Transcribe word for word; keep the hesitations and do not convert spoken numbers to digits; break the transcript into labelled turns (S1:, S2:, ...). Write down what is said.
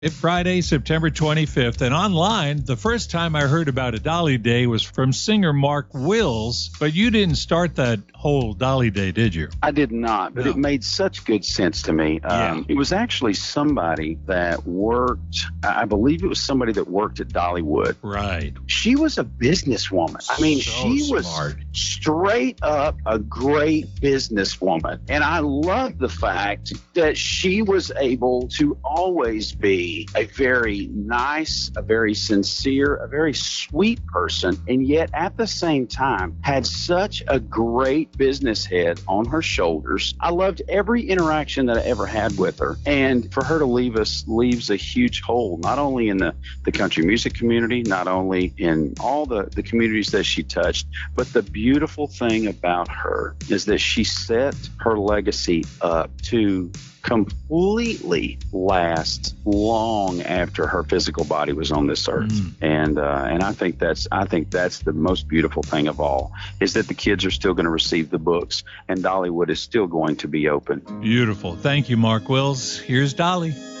S1: It's Friday, September twenty-fifth, and online, the first time I heard about a Dolly Day was from singer Mark Wills, but you didn't start that whole Dolly Day, did you?
S2: I did not, but
S1: No.
S2: it made such good sense to me.
S1: Yeah.
S2: Um, it was actually somebody that worked, I believe it was somebody that worked at Dollywood.
S1: Right.
S2: She was a businesswoman. I mean,
S1: So
S2: she was
S1: smart.
S2: straight up a great businesswoman. And I love the fact that she was able to always be a very nice, a very sincere, a very sweet person, and yet at the same time had such a great business head on her shoulders. I loved every interaction that I ever had with her. And for her to leave us leaves a huge hole, not only in the, the country music community, not only in all the, the communities that she touched, but the beautiful thing about her is that she set her legacy up to completely last long after her physical body was on this earth.
S1: Mm.
S2: And uh, and I think that's I think that's the most beautiful thing of all, is that the kids are still going to receive the books and Dollywood is still going to be open.
S1: Beautiful. Thank you, Mark Wills. Here's Dolly.